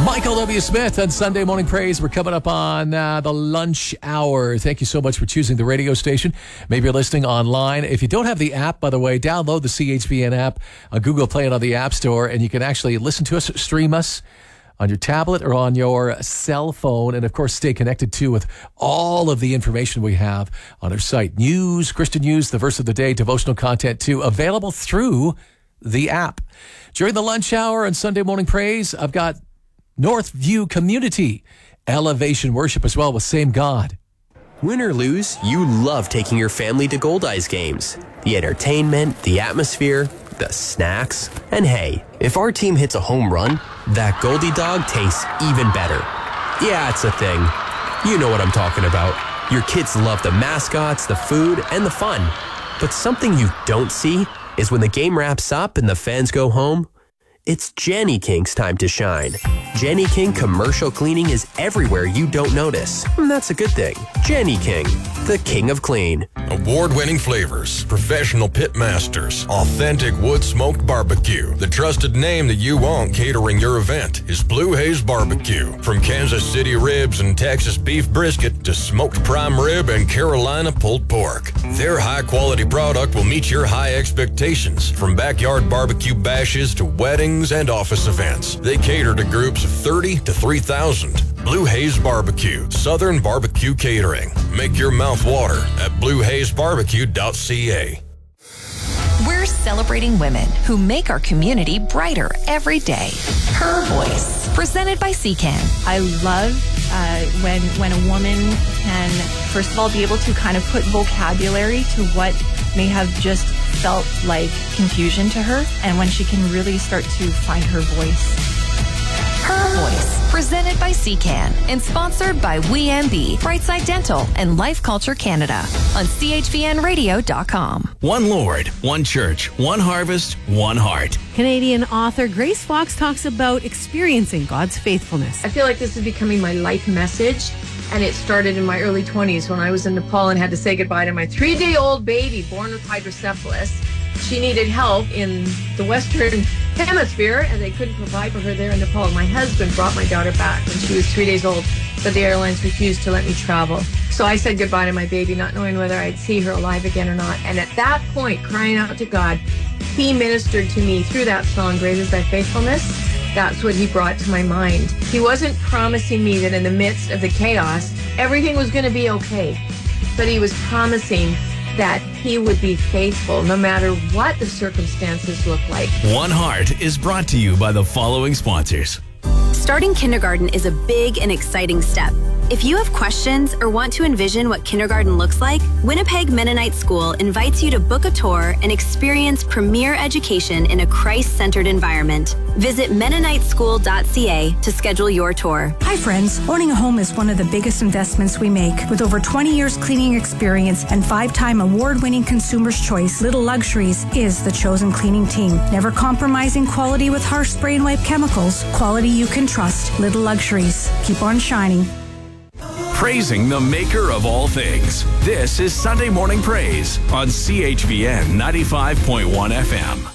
Michael W. Smith on Sunday Morning Praise. We're coming up on the lunch hour. Thank you so much for choosing the radio station. Maybe you're listening online. If you don't have the app, by the way, download the CHVN app on Google Play and on the App Store, and you can actually listen to us, stream us on your tablet or on your cell phone, and of course stay connected too with all of the information we have on our site. News, Christian news, the verse of the day, devotional content too, available through the app. During the lunch hour on Sunday Morning Praise, I've got Northview Community Elevation Worship as well with Same God. Win or lose, you love taking your family to Goldeyes games. The entertainment, the atmosphere, the snacks. And hey, if our team hits a home run, that Goldie dog tastes even better. Yeah, it's a thing. You know what I'm talking about. Your kids love the mascots, the food, and the fun. But something you don't see is when the game wraps up and the fans go home, it's Jenny King's time to shine. Jenny King commercial cleaning is everywhere you don't notice. And that's a good thing. Jenny King, the king of clean. Award-winning flavors, professional pit masters, authentic wood-smoked barbecue. The trusted name that you want catering your event is Blue Haze Barbecue. From Kansas City ribs and Texas beef brisket to smoked prime rib and Carolina pulled pork. Their high-quality product will meet your high expectations. From backyard barbecue bashes to weddings and office events, they cater to groups of 30 to 3,000. Blue Haze Barbecue, Southern Barbecue Catering. Make your mouth water at bluehazebarbecue.ca. We're celebrating women who make our community brighter every day. Her Voice, presented by CCAN. I love when a woman can, first of all, be able to kind of put vocabulary to what may have just felt like confusion to her, and when she can really start to find her voice. Her Voice, presented by CCAN and sponsored by WeMB, Brightside Dental, and Life Culture Canada on CHVNradio.com. One Lord, one church, one harvest, one heart. Canadian author Grace Fox talks about experiencing God's faithfulness. I feel like this is becoming my life message, and it started in my early 20s when I was in Nepal and had to say goodbye to my 3-day-old baby born with hydrocephalus. She needed help in the Western Hemisphere, and they couldn't provide for her there in Nepal. My husband brought my daughter back when she was 3 days old, but the airlines refused to let me travel. So I said goodbye to my baby, not knowing whether I'd see her alive again or not. And at that point, crying out to God, He ministered to me through that song, Great is Thy Faithfulness. That's what He brought to my mind. He wasn't promising me that in the midst of the chaos, everything was going to be okay, but He was promising that He would be faithful no matter what the circumstances look like. One Heart is brought to you by the following sponsors. Starting kindergarten is a big and exciting step. If you have questions or want to envision what kindergarten looks like, Winnipeg Mennonite School invites you to book a tour and experience premier education in a Christ-centered environment. Visit MennoniteSchool.ca to schedule your tour. Hi friends, owning a home is one of the biggest investments we make. With over 20 years cleaning experience and 5-time award-winning Consumer's Choice, Little Luxuries is the chosen cleaning team. Never compromising quality with harsh spray and wipe chemicals. Quality you can trust. Little Luxuries. Keep on shining. Praising the maker of all things. This is Sunday Morning Praise on CHVN 95.1 FM.